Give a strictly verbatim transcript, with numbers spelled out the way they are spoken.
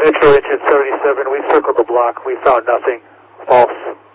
Metro engine seventy-seven, we circled the block. We found nothing. False.